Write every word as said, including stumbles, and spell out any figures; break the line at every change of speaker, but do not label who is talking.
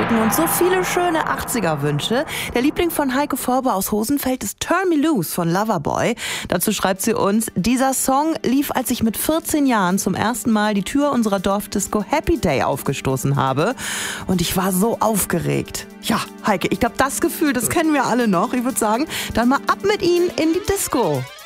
schicken uns so viele schöne achtziger-Wünsche. Der Liebling von Heike Forbe aus Hosenfeld ist Turn Me Loose von Loverboy. Dazu schreibt sie uns, dieser Song lief, als ich mit vierzehn Jahren zum ersten Mal die Tür unserer Dorfdisco Happy Day aufgestoßen habe. Und ich war so aufgeregt. Ja, Heike, ich glaube, das Gefühl, das kennen wir alle noch. Ich würde sagen, dann mal ab mit Ihnen in die Disco.